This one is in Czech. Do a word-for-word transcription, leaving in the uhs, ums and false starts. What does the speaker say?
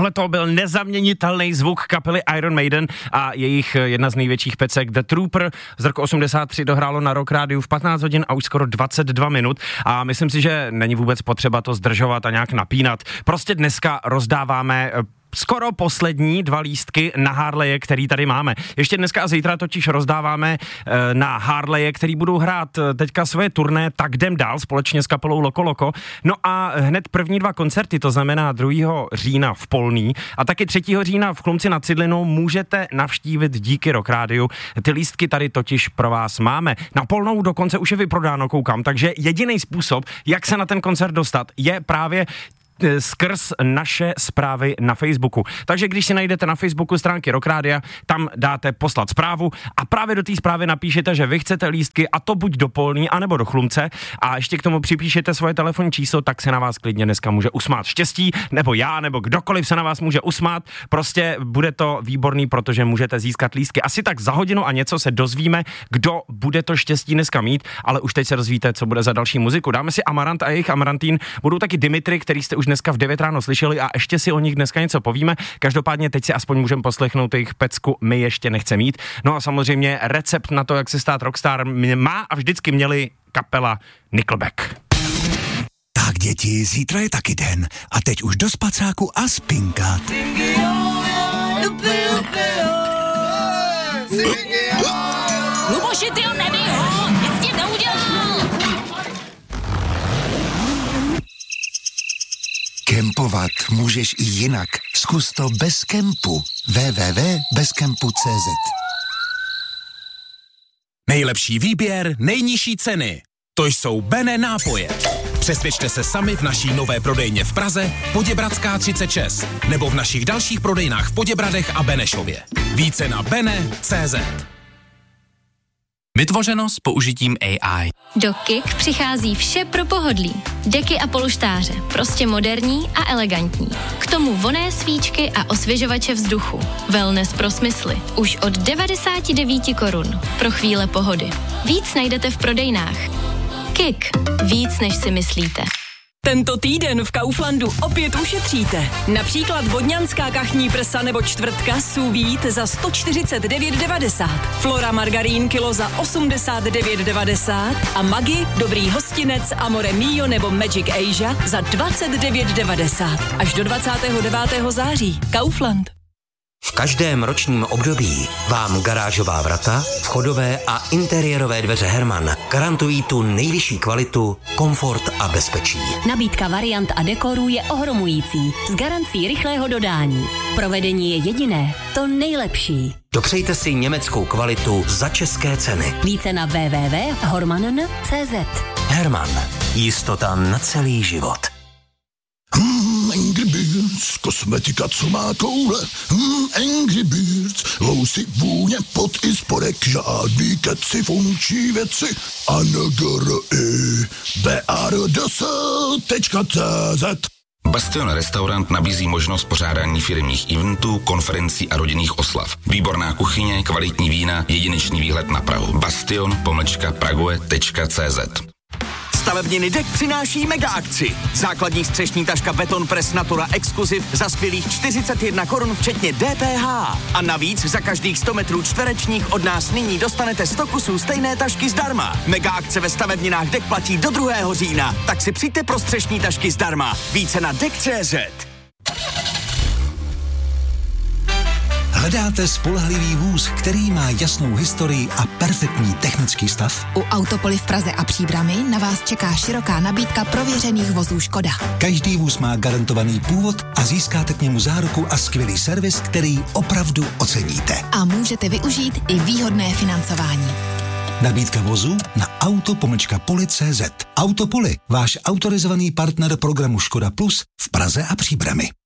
Tohle to byl nezaměnitelný zvuk kapely Iron Maiden a jejich jedna z největších pecek The Trooper z roku osmdesát tři dohrálo na Rock Rádiu v patnáct hodin a už skoro dvacet dva minut a myslím si, že není vůbec potřeba to zdržovat a nějak napínat. Prostě dneska rozdáváme skoro poslední dva lístky na Harleje, který tady máme. Ještě dneska a zítra totiž rozdáváme e, na Harleje, který budou hrát teďka svoje turné Tak jdem dál společně s kapelou Loko Loko. No a hned první dva koncerty, to znamená druhého října v Polný a taky třetího října v Chlumci nad Cidlinou můžete navštívit díky Rock Rádiu. Ty lístky tady totiž pro vás máme. Na Polnou dokonce už je vyprodáno, koukám, takže jediný způsob, jak se na ten koncert dostat, je právě skrz naše zprávy na Facebooku. Takže když si najdete na Facebooku stránky Rock Rádia, tam dáte poslat zprávu a právě do té zprávy napíšete, že vy chcete lístky a to buď do Polný, anebo do Chlumce a ještě k tomu připíšete svoje telefonní číslo, tak se na vás klidně dneska může usmát štěstí, nebo já, nebo kdokoliv se na vás může usmát. Prostě bude to výborný, protože můžete získat lístky. Asi tak za hodinu a něco se dozvíme, kdo bude to štěstí dneska mít, ale už teď se dozvíte, co bude za další muziku. Dáme si Amarant a jejich Amarantín, budou taky Dimitri, který jste už dneska v devět ráno slyšeli a ještě si o nich dneska něco povíme. Každopádně teď si aspoň můžeme poslechnout jejich pecku My ještě nechce mít. No a samozřejmě recept na to, jak se stát rockstar má a vždycky měli kapela Nickelback. Tak děti, zítra je taky den a teď už do spacáku a spinkat. Luboši, ty ho nebij ho, nic ti neudělal. Kempovat můžeš i jinak. Zkus to bez kempu. w w w tečka bezkempu tečka c z Nejlepší výběr, nejnižší ceny. To jsou Bene nápoje. Přesvědčte se sami v naší nové prodejně v Praze, Poděbradská třicet šest, nebo v našich dalších prodejnách v Poděbradech a Benešově. Více na bene tečka cé zet. Vytvořeno s použitím A I. Do Kik přichází vše pro pohodlí. Deky a polštáře, prostě moderní a elegantní. K tomu vonné svíčky a osvěžovače vzduchu. Wellness pro smysly. Už od devadesát devět korun. Pro chvíle pohody. Víc najdete v prodejnách. Kik. Víc, než si myslíte. Tento týden v Kauflandu opět ušetříte. Například vodňanská kachní prsa nebo čtvrtka sous vide za sto čtyřicet devět devadesát. Flora margarín kilo za osmdesát devět devadesát a Maggi, dobrý hostinec, Amore Mio nebo Magic Asia za dvacet devět devadesát. Až do dvacátého devátého září. Kaufland. V každém ročním období vám garážová vrata, vchodové a interiérové dveře Hermann garantují tu nejvyšší kvalitu, komfort a bezpečí. Nabídka variant a dekorů je ohromující, s garancí rychlého dodání. Provedení je jediné, to nejlepší. Dopřejte si německou kvalitu za české ceny. Více na w w w tečka hormann tečka cé zet. Hermann. Jistota na celý život. Hmm, Angry Birds, kosmetika, co má koule. Hmm, Angry Birds, lousy, vůně, pot i spodek, žádný keci, funkční věci. A n g r i b a r d s tečka cé zet. Bastion Restaurant nabízí možnost pořádání firemních eventů, konferencí a rodinných oslav. Výborná kuchyně, kvalitní vína, jedinečný výhled na Prahu. Bastion pomlčka prague tečka cé zet. Stavebniny D E K přináší mega akci. Základní střešní taška Beton Press Natura Exclusive za skvělých čtyřicet jedna korun včetně D P H. A navíc za každých sto metrů čtverečních od nás nyní dostanete sto kusů stejné tašky zdarma. Mega akce ve stavebninách D E K platí do druhého října. Tak si přijďte pro střešní tašky zdarma. Více na D E K tečka cé zet. Hledáte spolehlivý vůz, který má jasnou historii a perfektní technický stav? U Autopoly v Praze a Příbrami na vás čeká široká nabídka prověřených vozů Škoda. Každý vůz má garantovaný původ a získáte k němu záruku a skvělý servis, který opravdu oceníte. A můžete využít i výhodné financování. Nabídka vozu na auto pomlčka poli tečka cé zet. Autopoly, váš autorizovaný partner programu Škoda Plus v Praze a Příbrami.